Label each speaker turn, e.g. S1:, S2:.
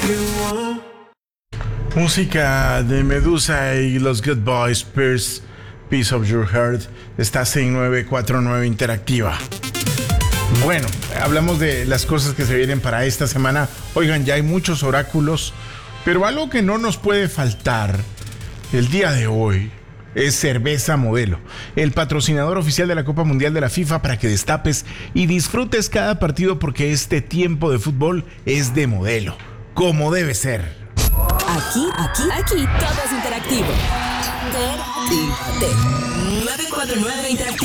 S1: Música de Medusa y los Good Boys, Piece of Your Heart. Estás en 949 Interactiva. Bueno, hablamos de las cosas que se vienen para esta semana. Oigan, ya hay muchos oráculos, pero algo que no nos puede faltar el día de hoy es Cerveza Modelo, el patrocinador oficial de la Copa Mundial de la FIFA, para que destapes y disfrutes cada partido, porque este tiempo de fútbol es de Modelo, como debe ser.
S2: Aquí todo es interactivo. Interactívate. 949 Interactiva.